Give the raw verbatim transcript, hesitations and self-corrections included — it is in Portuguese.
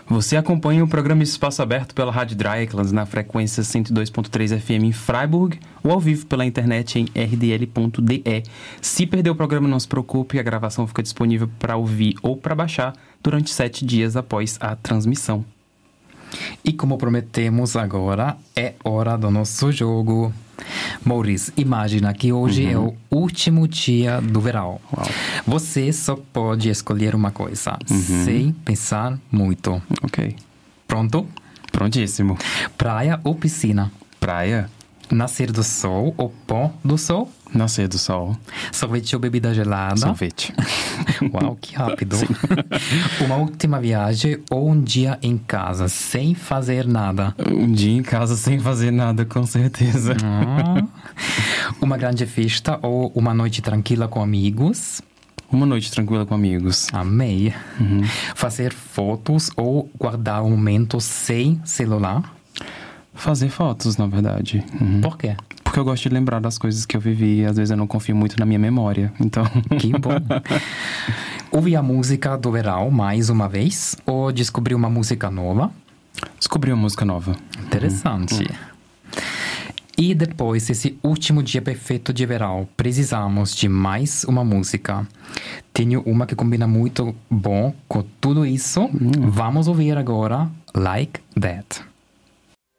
Você acompanha o programa Espaço Aberto pela Rádio Dreieckland na frequência cento e dois ponto três F M em Freiburg ou ao vivo pela internet em r d l ponto d e. Se perdeu o programa, não se preocupe, a gravação fica disponível para ouvir ou para baixar durante sete dias após a transmissão. E como prometemos agora, é hora do nosso jogo. Maurice, imagina que hoje uhum. é o último dia do verão. Uau. Você só pode escolher uma coisa, uhum. sem pensar muito. Ok. Pronto? Prontíssimo. Praia ou piscina? Praia. Nascer do sol ou pôr do sol? Nascer do sol. Sorvete ou bebida gelada? Sorvete. Uau, que rápido. Sim. Uma última viagem ou um dia em casa, sem fazer nada? Um dia em casa sem fazer nada, com certeza. Ah. Uma grande festa ou uma noite tranquila com amigos? Uma noite tranquila com amigos. Amei. Uhum. Fazer fotos ou guardar um momento sem celular? Fazer fotos, na verdade. Uhum. Por quê? Porque eu gosto de lembrar das coisas que eu vivi e às vezes eu não confio muito na minha memória, então... Que bom! Ouvir a música do verão mais uma vez ou descobrir uma música nova? Descobri uma música nova. Interessante. Uhum. E depois desse último dia perfeito de verão, precisamos de mais uma música. Tenho uma que combina muito bom com tudo isso. Uhum. Vamos ouvir agora Like That.